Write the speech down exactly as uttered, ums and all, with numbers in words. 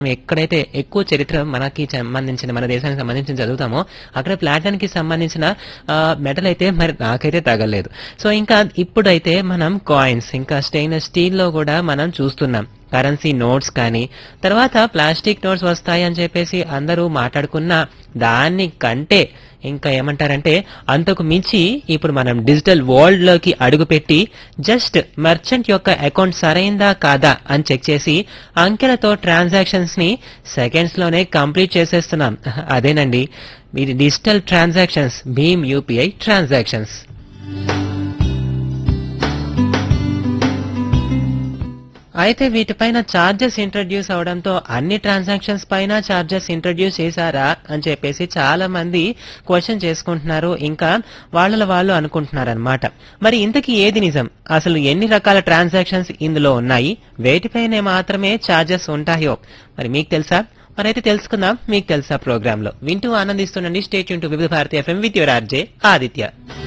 ఎక్కడైతే ఎక్కువ చరిత్ర మనకి సంబంధించిన మన దేశానికి సంబంధించిన చదువుతామో అక్కడ ప్లాటినం కి సంబంధించిన మెటల్ అయితే మరి నాకైతే తగలేదు. సో ఇంకా ఇప్పుడైతే మనం కాయిన్స్ ఇంకా స్టెయిన్లెస్ స్టీల్ లో కూడా మనం చూస్తున్నాం కరెన్సీ నోట్స్ కానీ, తర్వాత ప్లాస్టిక్ నోట్స్ వస్తాయి అని చెప్పేసి అందరూ మాట్లాడుకున్న దాన్ని కంటే ఇంకా ఏమంటారంటే అంతకు మించి ఇప్పుడు మనం డిజిటల్ వరల్డ్ లోకి అడుగుపెట్టి జస్ట్ మర్చెంట్ యొక్క అకౌంట్ సరైందా కాదా అని చెక్ చేసి అంకెలతో ట్రాన్సాక్షన్స్ ని సెకండ్స్ లోనే కంప్లీట్ చేసేస్తున్నాం. అదేనండి ఇది digital transactions, Bhim UPI transactions. అయితే వీటిపైన చార్జెస్ ఇంట్రడ్యూస్ అవడంతో అన్ని ట్రాన్సాక్షన్స్ పైన చార్జెస్ ఇంట్రడ్యూస్ చేశారా అని చెప్పేసి చాలా మంది క్వశ్చన్ చేసుకుంటున్నారు, ఇంకా వాళ్ళ వాళ్ళు అనుకుంటున్నారు అనమాట. మరి ఇంతకీ ఏది నిజం? అసలు ఎన్ని రకాల ట్రాన్సాక్షన్స్ ఇందులో ఉన్నాయి? వేటిపైనే మాత్రమే చార్జెస్ ఉంటాయో మరి మీకు తెలుసా? మరైతే తెలుసుకుందాం మీకు తెలుసా ప్రోగ్రామ్ లో. వింటూ ఆనందిస్తుండండి. స్టే ట్యూన్ టు వివిధ Bharati FM with your RJ Aditya.